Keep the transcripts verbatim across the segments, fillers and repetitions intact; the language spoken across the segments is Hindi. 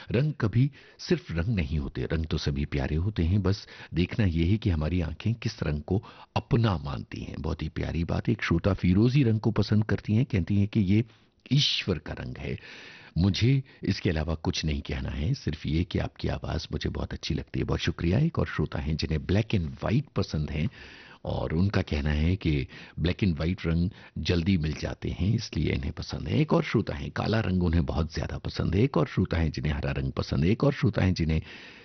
रंग कभी सिर्फ रंग नहीं होते, रंग तो सभी प्यारे होते हैं, बस देखना यह है कि हमारी आंखें किस रंग को अपना मानती हैं। बहुत ही प्यारी बात है। एक श्रोता फिरोजी रंग को पसंद करती हैं, कहती हैं कि ये ईश्वर का रंग है। मुझे इसके अलावा कुछ नहीं कहना है, सिर्फ ये कि आपकी आवाज मुझे बहुत अच्छी लगती है। बहुत शुक्रिया। एक और श्रोता हैं जिन्हें ब्लैक एंड व्हाइट पसंद है, और उनका कहना है कि ब्लैक एंड व्हाइट रंग जल्दी मिल जाते हैं, इसलिए इन्हें पसंद है। एक और श्रोता है काला रंग उन्हें बहुत ज्यादा पसंद है। एक और श्रोता है जिन्हें हरा रंग पसंद है। एक और श्रोता है जिन्हें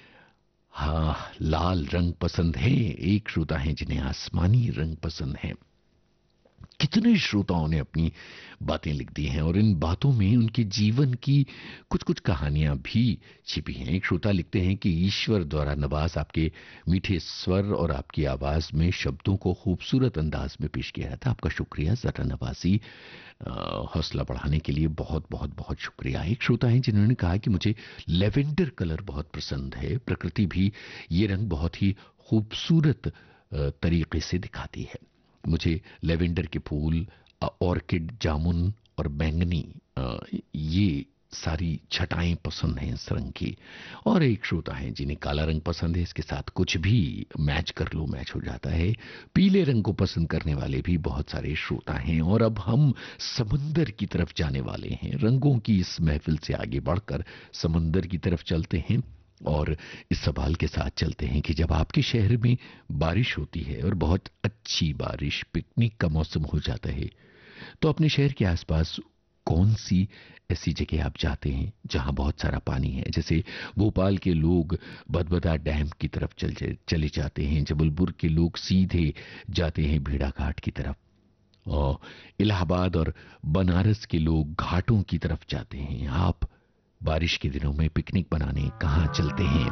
हाँ लाल रंग पसंद है। एक श्रोता है जिन्हें आसमानी रंग पसंद है। कितने श्रोताओं ने अपनी बातें लिख दी हैं, और इन बातों में उनके जीवन की कुछ कुछ कहानियां भी छिपी हैं। एक श्रोता लिखते हैं कि ईश्वर द्वारा नवाज आपके मीठे स्वर और आपकी आवाज में शब्दों को खूबसूरत अंदाज में पेश किया था। आपका शुक्रिया। जरा नवाजी, अ, हौसला बढ़ाने के लिए बहुत बहुत बहुत शुक्रिया। एक श्रोता है जिन्होंने कहा कि मुझे लेवेंडर कलर बहुत पसंद है, प्रकृति भी ये रंग बहुत ही खूबसूरत अ, तरीके से दिखाती है। मुझे लेवेंडर के फूल, अ, ऑर्किड, जामुन और बैंगनी, अ, ये सारी छटाएं पसंद हैं इस रंग की। और एक श्रोता है जिन्हें काला रंग पसंद है, इसके साथ कुछ भी मैच कर लो मैच हो जाता है। पीले रंग को पसंद करने वाले भी बहुत सारे श्रोता हैं। और अब हम समंदर की तरफ जाने वाले हैं। रंगों की इस महफिल से आगे बढ़कर समंदर की तरफ चलते हैं, और इस सवाल के साथ चलते हैं कि जब आपके शहर में बारिश होती है और बहुत अच्छी बारिश, पिकनिक का मौसम हो जाता है, तो अपने शहर के आसपास कौन सी ऐसी जगह आप जाते हैं जहां बहुत सारा पानी है? जैसे भोपाल के लोग बदबदा डैम की तरफ चल चले जाते हैं, जबलपुर के लोग सीधे जाते हैं भेड़ा घाट की तरफ, और इलाहाबाद और बनारस के लोग घाटों की तरफ जाते हैं। आप बारिश के दिनों में पिकनिक बनाने कहां चलते हैं?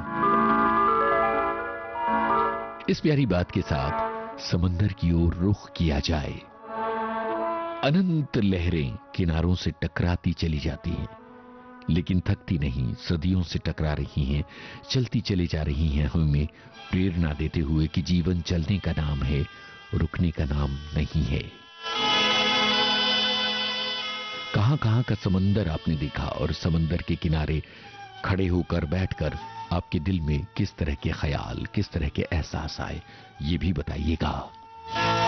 इस प्यारी बात के साथ समंदर की ओर रुख किया जाए। अनंत लहरें किनारों से टकराती चली जाती हैं, लेकिन थकती नहीं, सदियों से टकरा रही हैं, चलती चली जा रही हैं, हमें प्रेरणा देते हुए कि जीवन चलने का नाम है, रुकने का नाम नहीं है। कहां कहां का समंदर आपने देखा, और समंदर के किनारे खड़े होकर बैठकर आपके दिल में किस तरह के ख्याल, किस तरह के एहसास आए, ये भी बताइएगा।